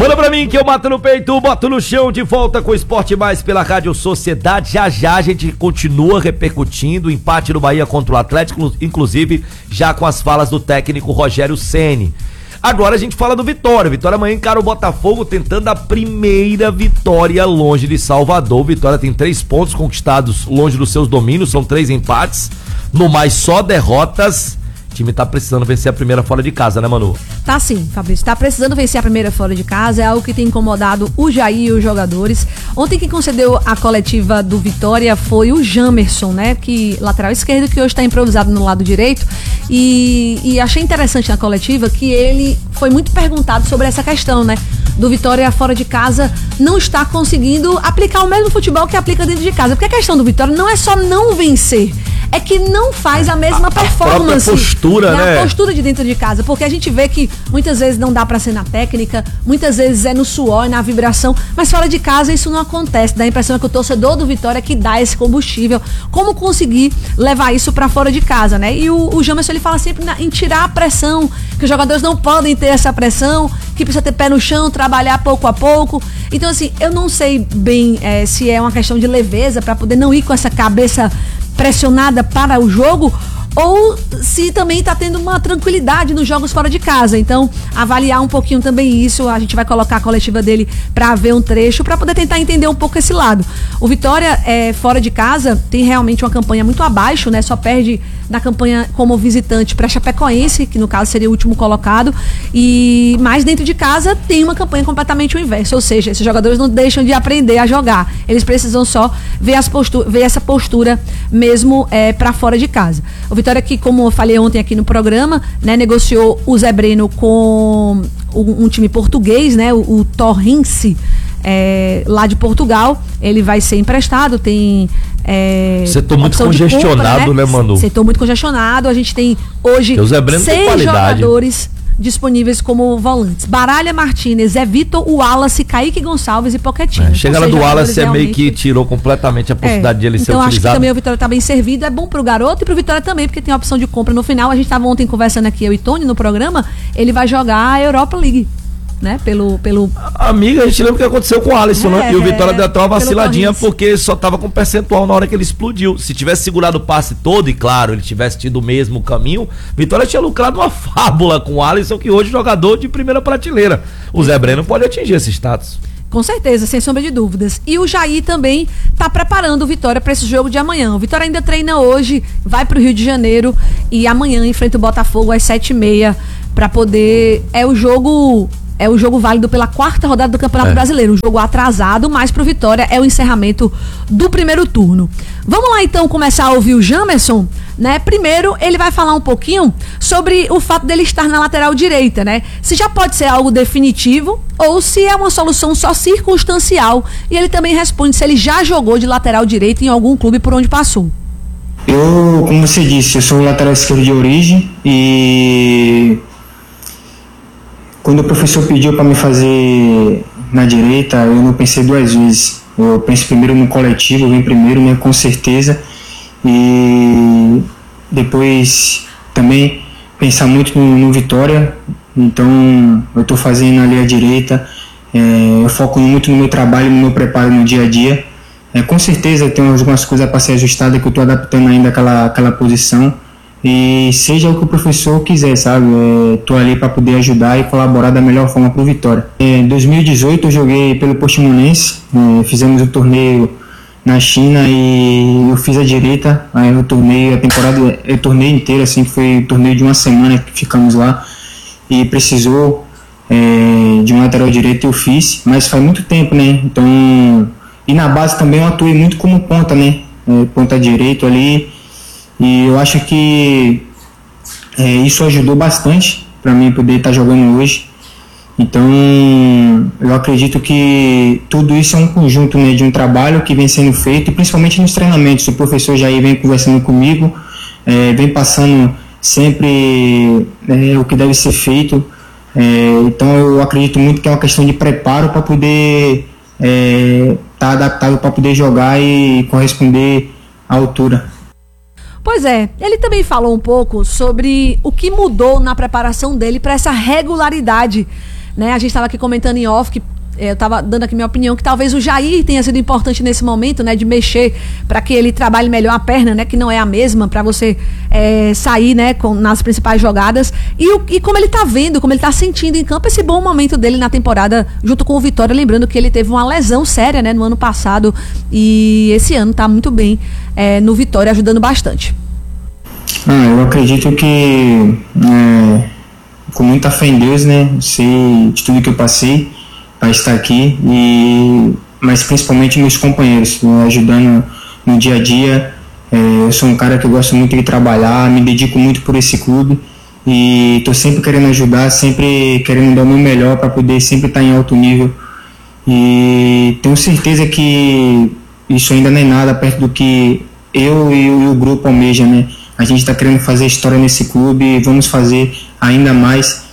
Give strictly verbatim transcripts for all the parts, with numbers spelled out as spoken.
Manda pra mim que eu mato no peito, boto no chão, de volta com o Esporte Mais pela Rádio Sociedade. Já já a gente continua repercutindo o empate do Bahia contra o Atlético, inclusive já com as falas do técnico Rogério Ceni. Agora a gente fala do Vitória. Vitória amanhã encara o Botafogo tentando a primeira vitória longe de Salvador. Vitória tem três pontos conquistados longe dos seus domínios, são três empates, no mais só derrotas. O time tá precisando vencer a primeira fora de casa, né, Manu? Tá sim, Fabrício, tá precisando vencer a primeira fora de casa, é algo que tem incomodado o Jair e os jogadores. Ontem quem concedeu a coletiva do Vitória foi o Jamerson, né, que lateral esquerdo, que hoje tá improvisado no lado direito, e, e achei interessante na coletiva que ele foi muito perguntado sobre essa questão, né, do Vitória fora de casa não está conseguindo aplicar o mesmo futebol que aplica dentro de casa, porque a questão do Vitória não é só não vencer, é que não faz a mesma a, performance. A postura, é né? A postura de dentro de casa, porque a gente vê que muitas vezes não dá pra ser na técnica, muitas vezes é no suor, na vibração, mas fora de casa isso não acontece. Dá a impressão que o torcedor do Vitória que dá esse combustível. Como conseguir levar isso pra fora de casa, né? E o, o Jamerson, ele fala sempre na, em tirar a pressão, que os jogadores não podem ter essa pressão, que precisa ter pé no chão, trabalhar pouco a pouco. Então, assim, eu não sei bem é, se é uma questão de leveza pra poder não ir com essa cabeça pressionada para o jogo, ou se também está tendo uma tranquilidade nos jogos fora de casa. Então, avaliar um pouquinho também isso. A gente vai colocar a coletiva dele para ver um trecho, para poder tentar entender um pouco esse lado. O Vitória, é, fora de casa, tem realmente uma campanha muito abaixo, né? Só perde na campanha como visitante para Chapecoense, que no caso seria o último colocado, e mais dentro de casa tem uma campanha completamente o inverso, ou seja, esses jogadores não deixam de aprender a jogar, eles precisam só ver, as postu- ver essa postura mesmo é, para fora de casa. O Vitória, que como eu falei ontem aqui no programa, né, negociou o Zé Breno com um, um time português, né, o, o Torrense, é, lá de Portugal. Ele vai ser emprestado, tem é, setor muito congestionado, compra, né, né, Manu? Setor muito congestionado. A gente tem hoje seis jogadores disponíveis como volantes: Baralha, Martínez, Zé Vitor, o Wallace, Kaique Gonçalves e Pochettino. É, chegada do Wallace é meio que tirou completamente a possibilidade é, de ele então ser utilizado. Então acho que também o Vitória tá bem servido, é bom pro garoto e pro Vitória também, porque tem a opção de compra no final. A gente tava ontem conversando aqui, eu e Tony, no programa, ele vai jogar a Europa League, né, pelo, pelo... Amiga, a gente lembra o que aconteceu com o Alisson, é, né? E o Vitória é, deu até uma vaciladinha porque só tava com percentual na hora que ele explodiu. Se tivesse segurado o passe todo, e claro, ele tivesse tido o mesmo caminho, Vitória tinha lucrado uma fábula com o Alisson, que hoje é jogador de primeira prateleira. O Zé Breno pode atingir esse status. Com certeza, sem sombra de dúvidas. E o Jair também tá preparando o Vitória para esse jogo de amanhã. O Vitória ainda treina hoje, vai pro Rio de Janeiro e amanhã enfrenta o Botafogo às sete e meia para poder... É o jogo... É o jogo válido pela quarta rodada do Campeonato é. Brasileiro. Um jogo atrasado, mas pro Vitória é o encerramento do primeiro turno. Vamos lá então começar a ouvir o Jamerson, né? Primeiro ele vai falar um pouquinho sobre o fato dele estar na lateral direita, né? Se já pode ser algo definitivo ou se é uma solução só circunstancial. E ele também responde se ele já jogou de lateral direito em algum clube por onde passou. Eu, como você disse, eu sou lateral esquerdo de origem e... Quando o professor pediu para me fazer na direita, eu não pensei duas vezes. Eu penso primeiro no coletivo, eu vim primeiro, né, com certeza. E depois também pensar muito no, no Vitória. Então eu estou fazendo ali a direita. É, eu foco muito no meu trabalho, no meu preparo no dia a dia. É, com certeza tem algumas coisas para ser ajustadas que eu estou adaptando ainda àquela, àquela posição. E seja o que o professor quiser, sabe? Estou ali para poder ajudar e colaborar da melhor forma para o Vitória. Em dois mil e dezoito eu joguei pelo Portimonense, é, fizemos o torneio na China e eu fiz a direita. Aí eu torneio a temporada, o torneio inteiro, assim, que foi um torneio de uma semana que ficamos lá e precisou é, de um lateral direito, eu fiz, mas faz muito tempo, né? Então, e na base também eu atuei muito como ponta, né? É, ponta direito ali. E eu acho que é, isso ajudou bastante para mim poder estar tá jogando hoje. Então eu acredito que tudo isso é um conjunto, né, de um trabalho que vem sendo feito, principalmente nos treinamentos. O professor Jair vem conversando comigo, é, vem passando sempre é, o que deve ser feito. É, então eu acredito muito que é uma questão de preparo para poder estar é, tá adaptado para poder jogar e corresponder à altura. Pois é, ele também falou um pouco sobre o que mudou na preparação dele para essa regularidade né? A gente estava aqui comentando em off que eu estava dando aqui minha opinião, que talvez o Jair tenha sido importante nesse momento, né, de mexer para que ele trabalhe melhor a perna, né, que não é a mesma, para você é, sair, né, com, nas principais jogadas, e, o, e como ele tá vendo, como ele tá sentindo em campo esse bom momento dele na temporada, junto com o Vitória, lembrando que ele teve uma lesão séria, né, no ano passado, e esse ano tá muito bem é, no Vitória, ajudando bastante. Ah, eu acredito que é, com muita fé em Deus, né, sei de tudo que eu passei para estar aqui, e, mas principalmente meus companheiros, né, ajudando no dia a dia. É, eu sou um cara que gosto muito de trabalhar, me dedico muito por esse clube e estou sempre querendo ajudar, sempre querendo dar o meu melhor para poder sempre estar em alto nível, e tenho certeza que isso ainda não é nada perto do que eu e o, e o grupo almeja, né? A gente está querendo fazer história nesse clube e vamos fazer ainda mais,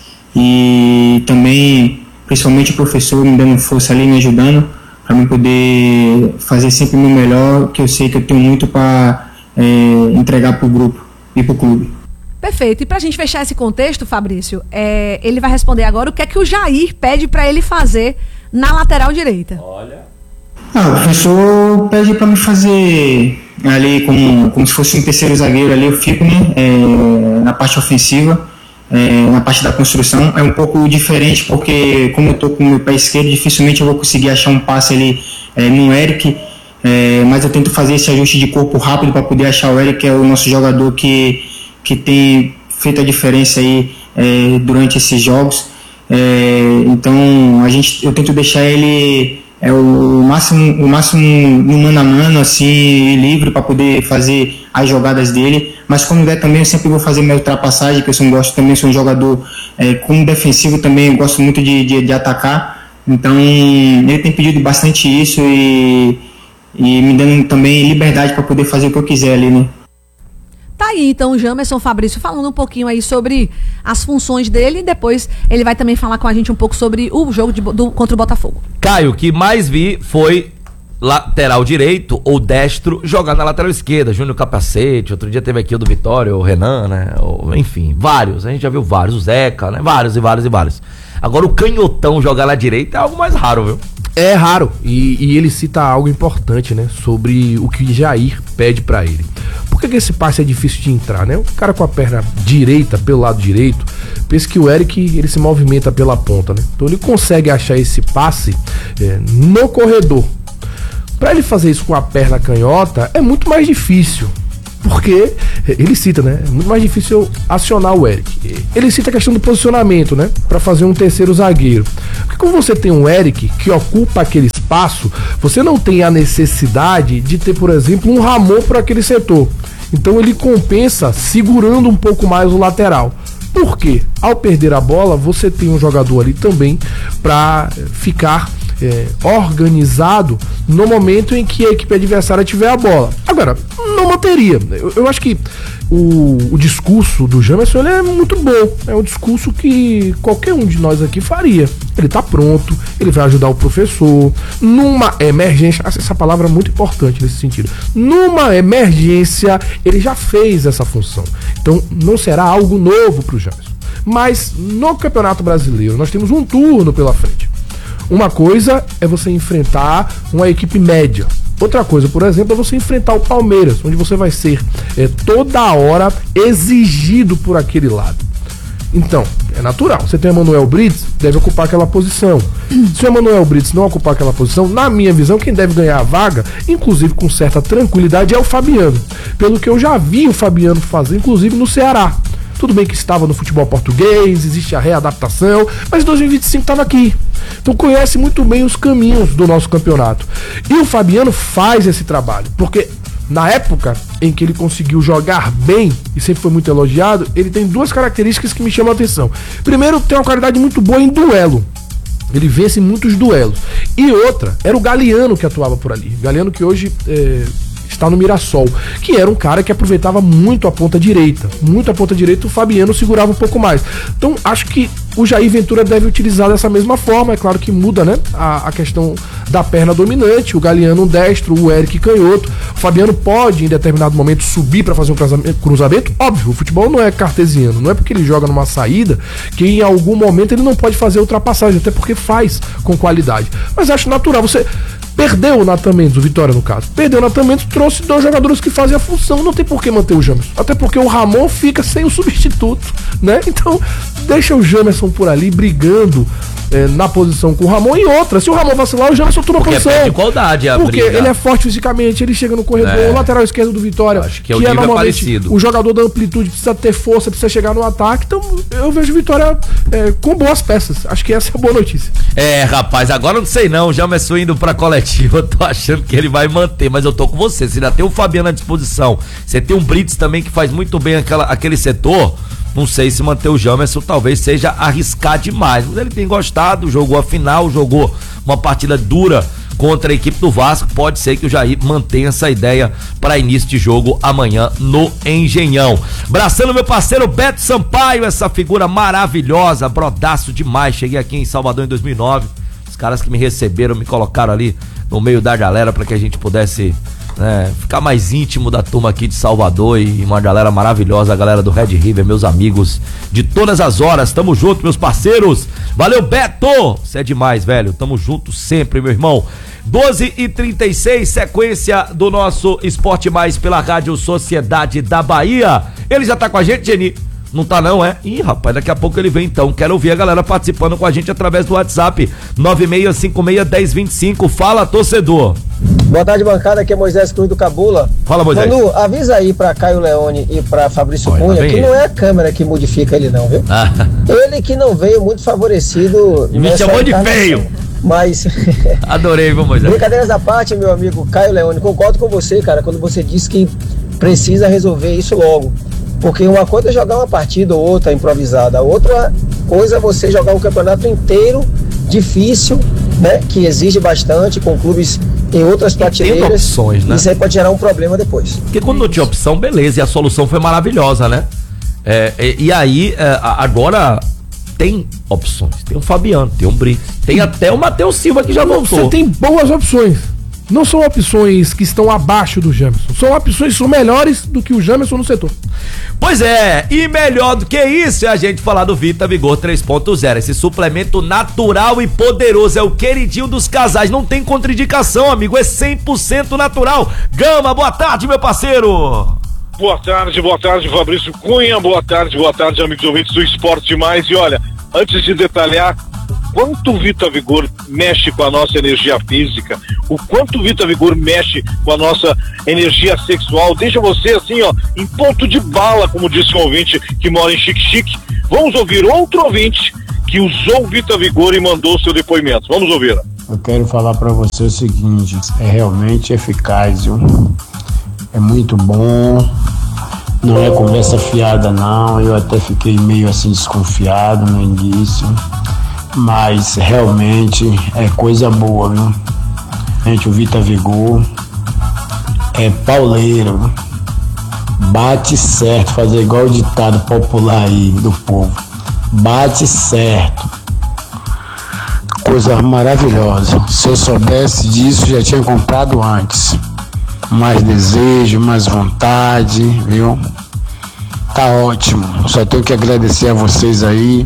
e também principalmente o professor me dando força ali, me ajudando para eu poder fazer sempre o meu melhor, que eu sei que eu tenho muito para é, entregar para o grupo e para o clube. Perfeito. E para a gente fechar esse contexto, Fabrício, é, ele vai responder agora o que é que o Jair pede para ele fazer na lateral direita. Olha. Ah, o professor pede para me fazer ali como, como se fosse um terceiro zagueiro ali, eu fico, né, é, na parte ofensiva. É, na parte da construção é um pouco diferente, porque como eu estou com o meu pé esquerdo, dificilmente eu vou conseguir achar um passe ali é, no Eric, é, mas eu tento fazer esse ajuste de corpo rápido para poder achar o Eric, que é o nosso jogador que, que tem feito a diferença aí é, durante esses jogos. É, então a gente, eu tento deixar ele é, o máximo, o máximo no mano a mano, assim, livre para poder fazer as jogadas dele, mas quando der também eu sempre vou fazer minha ultrapassagem, que eu gosto também, sou um jogador é, como defensivo também, eu gosto muito de, de, de atacar, então ele tem pedido bastante isso e, e me dando também liberdade para poder fazer o que eu quiser ali, né? Tá aí, então, o Jamerson Fabrício falando um pouquinho aí sobre as funções dele, e depois ele vai também falar com a gente um pouco sobre o jogo de, do, contra o Botafogo. Caio, o que mais vi foi lateral direito ou destro jogar na lateral esquerda. Júnior Capacete, outro dia teve aqui o do Vitória, o Renan, né? O, enfim, vários. A gente já viu vários, o Zeca, né? Vários e vários e vários. Agora o canhotão jogar na direita é algo mais raro, viu? É raro, e, e ele cita algo importante, né? Sobre o que Jair pede pra ele. Por que, que esse passe é difícil de entrar, né? O cara com a perna direita, pelo lado direito, pensa que o Eric, ele se movimenta pela ponta, né? Então ele consegue achar esse passe é, no corredor. Para ele fazer isso com a perna canhota é muito mais difícil, porque ele cita, né? É muito mais difícil acionar o Eric. Ele cita a questão do posicionamento, né? Para fazer um terceiro zagueiro. Porque como você tem um Eric que ocupa aquele espaço, você não tem a necessidade de ter, por exemplo, um Ramon por aquele setor. Então ele compensa segurando um pouco mais o lateral. Por quê? Ao perder a bola, você tem um jogador ali também para ficar É, organizado no momento em que a equipe adversária tiver a bola. Agora, não manteria. Eu, eu acho que o, o discurso do Jamerson ele é muito bom. É um discurso que qualquer um de nós aqui faria. Ele tá pronto, ele vai ajudar o professor. Numa emergência, essa palavra é muito importante nesse sentido. Numa emergência, ele já fez essa função. Então, não será algo novo pro Jamerson. Mas no Campeonato Brasileiro, nós temos um turno pela frente. Uma coisa é você enfrentar uma equipe média. Outra coisa, por exemplo, é você enfrentar o Palmeiras, onde você vai ser é, toda hora exigido por aquele lado. Então, é natural. Você tem o Emanuel Brits, deve ocupar aquela posição. Se o Emanuel Brits não ocupar aquela posição, na minha visão, quem deve ganhar a vaga, inclusive com certa tranquilidade, é o Fabiano. Pelo que eu já vi o Fabiano fazer, inclusive no Ceará. Tudo bem que estava no futebol português, existe a readaptação, mas em dois mil e vinte e cinco estava aqui. Então conhece muito bem os caminhos do nosso campeonato. E o Fabiano faz esse trabalho, porque na época em que ele conseguiu jogar bem, e sempre foi muito elogiado, ele tem duas características que me chamam a atenção. Primeiro, tem uma qualidade muito boa em duelo. Ele vence muitos duelos. E outra, era o Galeano que atuava por ali. Galeano que hoje é, está no Mirassol, que era um cara que aproveitava muito a ponta direita, muito a ponta direita, o Fabiano segurava um pouco mais. Então, acho que o Jair Ventura deve utilizar dessa mesma forma. É claro que muda, né, a, a questão da perna dominante, o Galeano destro, o Eric canhoto. O Fabiano pode, em determinado momento, subir para fazer um cruzamento. Óbvio, o futebol não é cartesiano, não é porque ele joga numa saída que em algum momento ele não pode fazer ultrapassagem, até porque faz com qualidade. Mas acho natural, você perdeu o Nathan Mendes, o Vitória no caso, perdeu o Nathan Mendes, trouxe dois jogadores que fazem a função, não tem por que manter o Jamerson, até porque o Ramon fica sem o substituto, né? Então deixa o Jamerson por ali brigando é, na posição com o Ramon. E outra, se o Ramon vacilar, o Jamerson toma porque posição. É igualdade a porque briga. Ele é forte fisicamente, ele chega no corredor, é. o lateral esquerdo do Vitória, acho que é, o que é normalmente o jogador da amplitude, precisa ter força, precisa chegar no ataque. Então eu vejo o Vitória é, com boas peças. Acho que essa é a boa notícia. É, rapaz, agora não sei não, o Jamerson indo pra coletiva, eu tô achando que ele vai manter, mas eu tô com você, você ainda tem o Fabiano à disposição, você tem um Brits também que faz muito bem aquela, aquele setor. Não sei se manter o Jamerson talvez seja arriscar demais, mas ele tem gostado, jogou a final, jogou uma partida dura contra a equipe do Vasco. Pode ser que o Jair mantenha essa ideia para início de jogo amanhã no Engenhão. Abraçando meu parceiro Beto Sampaio, essa figura maravilhosa, brodaço demais. Cheguei aqui em Salvador em dois mil e nove, os caras que me receberam me colocaram ali no meio da galera para que a gente pudesse, né, ficar mais íntimo da turma aqui de Salvador, e uma galera maravilhosa, a galera do Red River, meus amigos de todas as horas. Tamo junto, meus parceiros. Valeu, Beto! Você é demais, velho. Tamo junto sempre, meu irmão. doze e trinta e seis, sequência do nosso Esporte Mais pela Rádio Sociedade da Bahia. Ele já tá com a gente, Geni? Não tá não, é? Ih, rapaz, daqui a pouco ele vem então. Quero ouvir a galera participando com a gente através do WhatsApp nove seis cinco seis, um zero dois cinco. Fala, torcedor. Boa tarde, bancada, aqui é Moisés Cruz do Cabula. Fala, Moisés. Manu, avisa aí pra Caio Leone e pra Fabrício Olha, Cunha que ele. não é a câmera que modifica ele não, viu? Ah. Ele que não veio muito favorecido. E me chamou de encarnação. feio. Mas Adorei, viu, Moisés? brincadeiras à parte, meu amigo Caio Leone, concordo com você, cara, quando você disse que precisa resolver isso logo. Porque uma coisa é jogar uma partida ou outra improvisada, outra coisa é você jogar um campeonato inteiro, difícil, né? Que exige bastante, com clubes em outras prateleiras. Tendo opções, né? Isso aí pode gerar um problema depois. Porque quando não tinha opção, beleza, e a solução foi maravilhosa, né? É, e, e aí, é, agora tem opções. Tem o Fabiano, tem o Brits, tem até o Matheus Silva que já voltou. Você tem boas opções. Não são opções que estão abaixo do Jamerson. São opções que são melhores do que o Jamerson no setor. Pois é, e melhor do que isso é a gente falar do Vita Vigor três ponto zero. Esse suplemento natural e poderoso é o queridinho dos casais. Não tem contraindicação, amigo, é cem por cento natural. Gama, boa tarde, meu parceiro. Boa tarde, boa tarde, Fabrício Cunha. Boa tarde, boa tarde, amigos ouvintes do Esporte Mais. E olha, antes de detalhar quanto o Vita Vigor mexe com a nossa energia física, o quanto o Vita Vigor mexe com a nossa energia sexual, deixa você assim, ó, em ponto de bala, como disse um ouvinte que mora em Xique-Xique. Vamos ouvir outro ouvinte que usou o Vita Vigor e mandou seu depoimento. Vamos ouvir. Eu quero falar para você o seguinte, é realmente eficaz, viu? É muito bom, não é conversa fiada não, eu até fiquei meio assim desconfiado no início, mas realmente é coisa boa, viu? Gente, o Vita Vigor é pauleiro, viu? Bate certo, fazer igual o ditado popular aí do povo, bate certo, coisa maravilhosa. Se eu soubesse disso, já tinha comprado antes. Mais desejo, mais vontade, viu? Tá ótimo, só tenho que agradecer a vocês aí.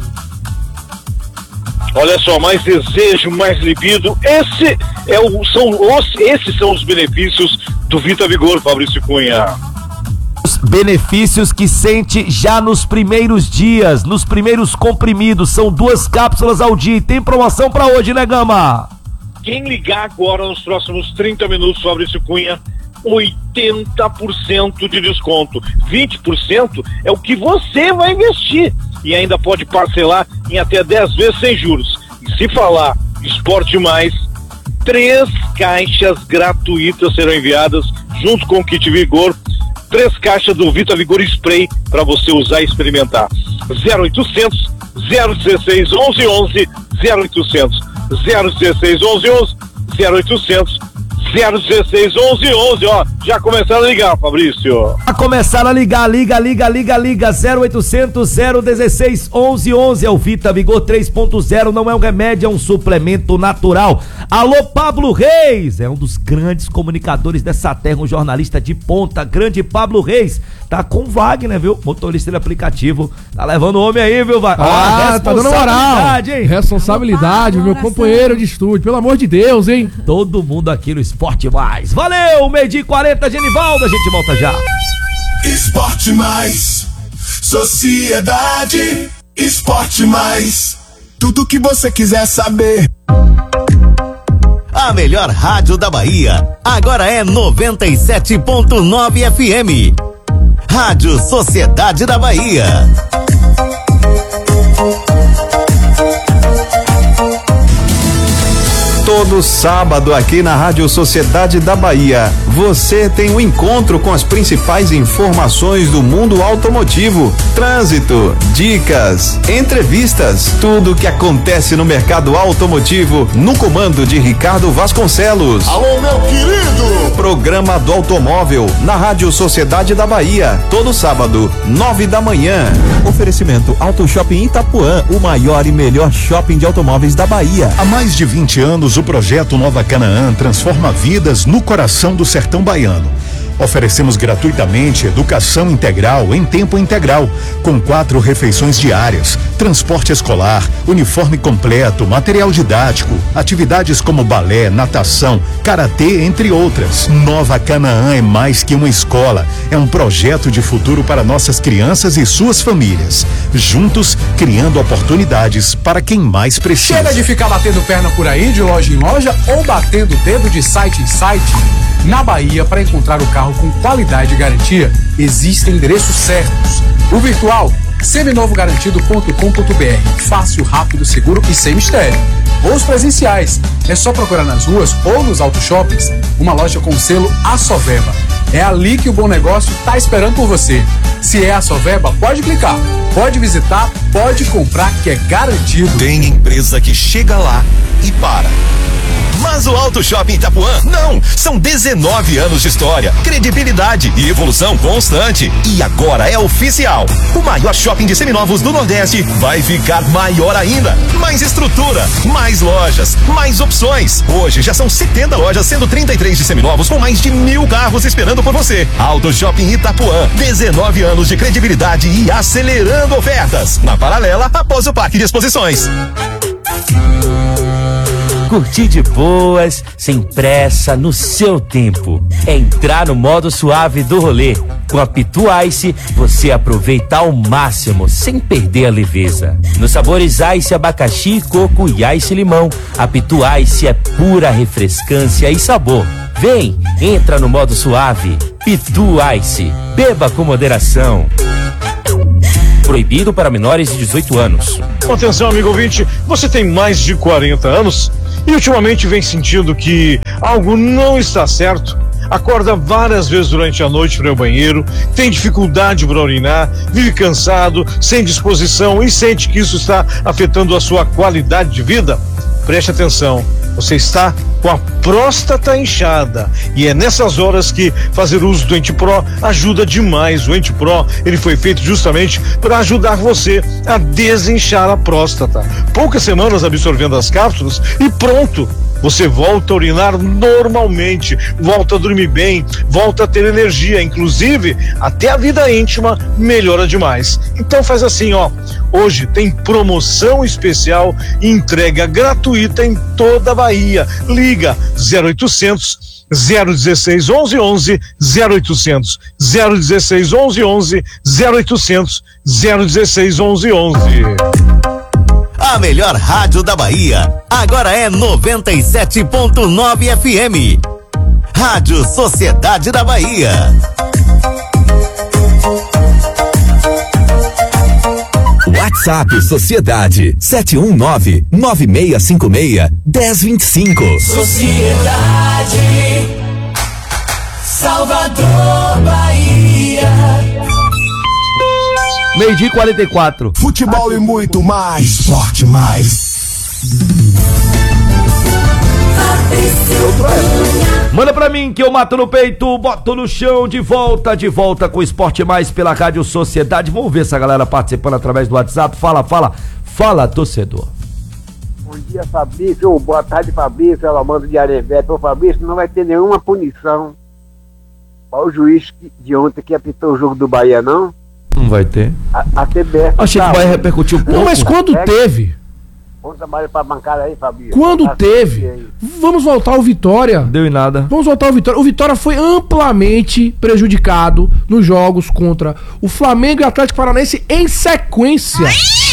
Olha só, mais desejo, mais libido, esse é o, são os, esses são os benefícios do Vita Vigor, Fabrício Cunha. Os benefícios que sente já nos primeiros dias, nos primeiros comprimidos, são duas cápsulas ao dia e tem promoção pra hoje, né, Gama? Quem ligar agora nos próximos trinta minutos, Fabrício Cunha, oitenta por cento de desconto, vinte por cento é o que você vai investir e ainda pode parcelar em até dez vezes sem juros. E se falar Esporte Mais, três caixas gratuitas serão enviadas junto com o Kit Vigor, três caixas do Vita Vigor Spray para você usar e experimentar. zero oitocentos, zero dezesseis, onze onze, zero oitocentos, zero dezesseis, onze onze, zero oitocentos, zero um seis, onze onze, ó, já começaram a ligar, Fabrício. Já começaram a ligar, liga, liga, liga, liga, zero oitocentos, zero dezesseis, onze onze, é o Vita Vigor três ponto zero, não é um remédio, é um suplemento natural. Alô, Pablo Reis, é um dos grandes comunicadores dessa terra, um jornalista de ponta, grande Pablo Reis, tá com o Wagner, viu, motorista de aplicativo, tá levando o homem aí, viu, Wagner? Ah, tá dando moral, hein? Responsabilidade, meu companheiro de estúdio, pelo amor de Deus, hein? Todo mundo aqui no Esporte Mais. Valeu, meio-dia e quarenta, Genivaldo, a gente volta já. Esporte Mais, Sociedade, Esporte Mais, tudo que você quiser saber. A melhor rádio da Bahia, agora é noventa e sete ponto nove F M. Rádio Sociedade da Bahia. Todo sábado aqui na Rádio Sociedade da Bahia, você tem um encontro com as principais informações do mundo automotivo, trânsito, dicas, entrevistas, tudo o que acontece no mercado automotivo no comando de Ricardo Vasconcelos. Alô, meu querido! Programa do Automóvel na Rádio Sociedade da Bahia, todo sábado, nove da manhã. Oferecimento Auto Shopping Itapuã, o maior e melhor shopping de automóveis da Bahia. Há mais de vinte anos, o projeto Nova Canaã transforma vidas no coração do sertão baiano. Oferecemos gratuitamente educação integral em tempo integral, com quatro refeições diárias, transporte escolar, uniforme completo, material didático, atividades como balé, natação, karatê, entre outras. Nova Canaã é mais que uma escola, é um projeto de futuro para nossas crianças e suas famílias. Juntos, criando oportunidades para quem mais precisa. Chega de ficar batendo perna por aí, de loja em loja, ou batendo o dedo de site em site. Na Bahia, para encontrar o carro com qualidade e garantia, existem endereços certos. O virtual, seminovo garantido ponto com ponto br. Fácil, rápido, seguro e sem mistério. Ou os presenciais. É só procurar nas ruas ou nos auto shoppings uma loja com o selo Assoveba. É ali que o bom negócio está esperando por você. Se é Assoveba, pode clicar, pode visitar, pode comprar, que é garantido. Tem empresa que chega lá e para. Mas o Auto Shopping Itapuã, não! São dezenove anos de história, credibilidade e evolução constante. E agora é oficial. O maior shopping de seminovos do Nordeste vai ficar maior ainda. Mais estrutura, mais lojas, mais opções. Hoje já são setenta lojas, sendo trinta e três de seminovos, com mais de mil carros esperando por você. Auto Shopping Itapuã, dezenove anos de credibilidade e acelerando ofertas. Na paralela, após o Parque de Exposições. Curtir de boas, sem pressa, no seu tempo. É entrar no modo suave do rolê. Com a Pitu Ice, você aproveita ao máximo, sem perder a leveza. Nos sabores Ice, abacaxi, coco e Ice limão, a Pitu Ice é pura refrescância e sabor. Vem, entra no modo suave. Pitu Ice, beba com moderação. Proibido para menores de dezoito anos. Atenção, amigo ouvinte, você tem mais de quarenta anos e ultimamente vem sentindo que algo não está certo? Acorda várias vezes durante a noite para ir ao banheiro, tem dificuldade para urinar, vive cansado, sem disposição e sente que isso está afetando a sua qualidade de vida? Preste atenção, você está com a próstata inchada e é nessas horas que fazer uso do Antipro ajuda demais. O Antipro, ele foi feito justamente para ajudar você a desinchar a próstata. Poucas semanas absorvendo as cápsulas e pronto! Você volta a urinar normalmente, volta a dormir bem, volta a ter energia, inclusive até a vida íntima melhora demais. Então faz assim, ó, hoje tem promoção especial e entrega gratuita em toda a Bahia. Liga zero oitocentos, zero dezesseis, onze onze, zero oitocentos, zero dezesseis, onze onze, zero oitocentos, zero dezesseis, onze onze. A melhor rádio da Bahia, agora é noventa e sete ponto nove F M. Rádio Sociedade da Bahia. WhatsApp Sociedade sete um nove, nove seis cinco seis, um zero dois cinco. Sociedade, Salvador, Bahia. Meio-dia e quarenta e quatro. Futebol e muito mais. Esporte mais. Manda pra mim que eu mato no peito, boto no chão, de volta, de volta com o Esporte Mais pela Rádio Sociedade. Vamos ver essa galera participando através do WhatsApp. Fala, fala, fala, torcedor. Bom dia, Fabrício. Boa tarde, Fabrício. Ela manda de Arevete. Ô, Fabrício, não vai ter nenhuma punição para o juiz de ontem que apitou o jogo do Bahia, não? Não vai ter. A, a T B F. Achei que o Bahia repercutiu um pouco. Não, mas quando É, teve... Vamos trabalhar para a bancada aí, Fabrício. Quando Tá teve, aí. vamos voltar ao Vitória. Deu em nada. Vamos voltar ao Vitória. O Vitória foi amplamente prejudicado nos jogos contra o Flamengo e o Atlético Paranaense em sequência.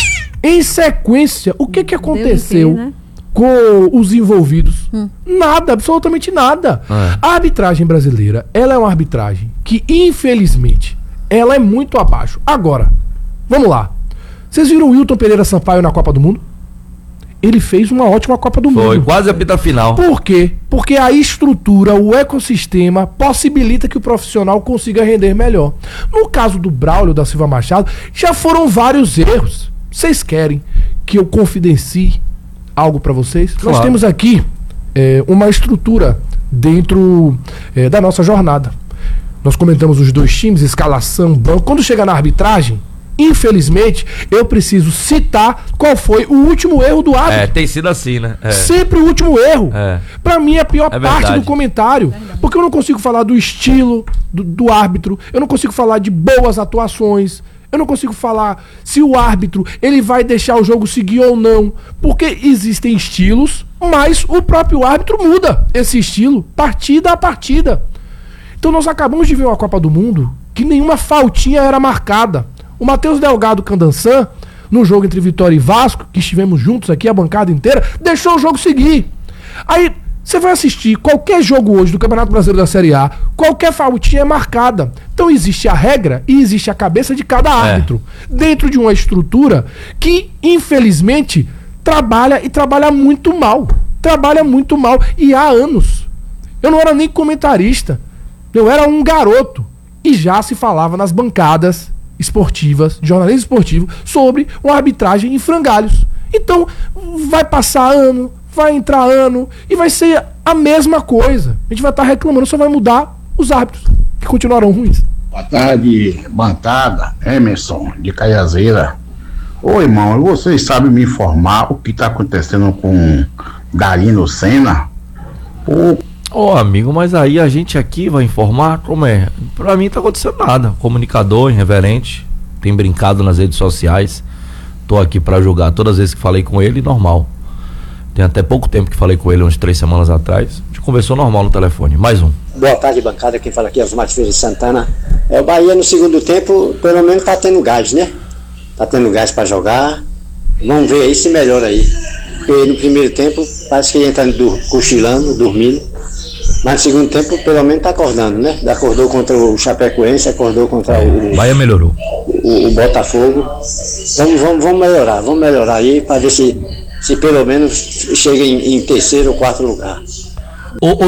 Em sequência. O que que aconteceu Deve ter, né? com os envolvidos? Hum. Nada, absolutamente nada. É. A arbitragem brasileira, ela é uma arbitragem que, infelizmente, ela é muito abaixo. Agora, vamos lá. Vocês viram o Wilton Pereira Sampaio na Copa do Mundo? Ele fez uma ótima Copa do Mundo. Foi quase a pita final. Por quê? Porque a estrutura, o ecossistema possibilita que o profissional consiga render melhor. No caso do Braulio da Silva Machado, já foram vários erros. Vocês querem que eu confidencie algo pra vocês? Claro. Nós temos aqui é, uma estrutura dentro é, da nossa jornada. Nós comentamos os dois times, escalação, banco. Quando chega na arbitragem, infelizmente, eu preciso citar qual foi o último erro do árbitro. É, tem sido assim, né? É. Sempre o último erro. É. Pra mim é a pior É parte verdade. do comentário. Porque eu não consigo falar do estilo do, do árbitro. Eu não consigo falar de boas atuações. Eu não consigo falar se o árbitro ele vai deixar o jogo seguir ou não. Porque existem estilos, mas o próprio árbitro muda esse estilo partida a partida. Então nós acabamos de ver uma Copa do Mundo que nenhuma faltinha era marcada. O Matheus Delgado Candançã, no jogo entre Vitória e Vasco, que estivemos juntos aqui, a bancada inteira, deixou o jogo seguir. Aí, você vai assistir qualquer jogo hoje do Campeonato Brasileiro da Série A, qualquer faltinha é marcada. Então existe a regra e existe a cabeça de cada árbitro. É. Dentro de uma estrutura que, infelizmente, trabalha e trabalha muito mal. Trabalha muito mal. E há anos. Eu não era nem comentarista. Eu era um garoto. E já se falava nas bancadas esportivas, jornalismo esportivo, sobre uma arbitragem em frangalhos. Então, vai passar ano, vai entrar ano, e vai ser a mesma coisa. A gente vai estar reclamando, só vai mudar os árbitros, que continuarão ruins. Boa tarde, bancada, Emerson, de Caiazeira. Ô irmão, vocês sabem me informar o que está acontecendo com Darino Senna? Ô oh, amigo, mas aí a gente aqui vai informar como é. Pra mim tá acontecendo nada. Comunicador, irreverente, tem brincado nas redes sociais. Tô aqui pra julgar todas as vezes que falei com ele, normal. Tem até pouco tempo que falei com ele, uns três semanas atrás. A gente conversou normal no telefone. Mais um. Boa tarde, bancada. Quem fala aqui é Osmar de Feira de Santana. É, o Bahia no segundo tempo, pelo menos tá tendo gás, né? Tá tendo gás pra jogar. Vamos ver aí se melhora aí. Porque no primeiro tempo parece que ele entra dur- cochilando, dormindo. Mas no segundo tempo, pelo menos tá acordando, né? Acordou contra o Chapecoense, acordou contra o... Bahia melhorou. O, o Botafogo. Vamos, vamos, vamos melhorar, vamos melhorar aí para ver se, se pelo menos chega em, em terceiro ou quarto lugar. Ô, ô